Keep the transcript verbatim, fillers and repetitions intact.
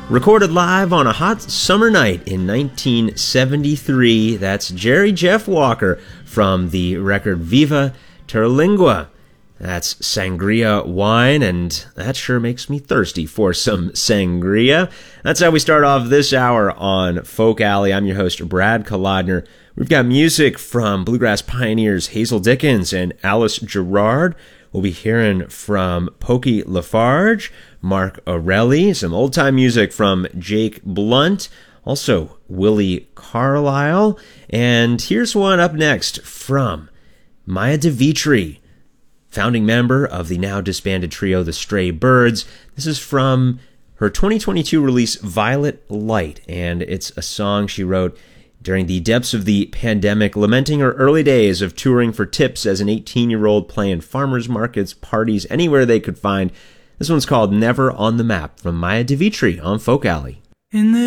Recorded live on a hot summer night in nineteen seventy-three, that's Jerry Jeff Walker from the record Viva Terlingua. That's sangria wine, and that sure makes me thirsty for some sangria. That's how we start off this hour on Folk Alley. I'm your host, Brad Kolodner. We've got music from bluegrass pioneers Hazel Dickens and Alice Gerrard. We'll be hearing from Pokey Lafarge, Mark Orelli, some old-time music from Jake Blunt, also Willie Carlisle, and here's one up next from Maya DeVitri, founding member of the now disbanded trio The Stray Birds. This is from her twenty twenty-two release Violet Light, and it's a song she wrote during the depths of the pandemic, lamenting her early days of touring for tips as an eighteen-year-old playing farmers markets, parties, anywhere they could find. This one's called Never on the Map from Maya DeVitri on Folk Alley. In the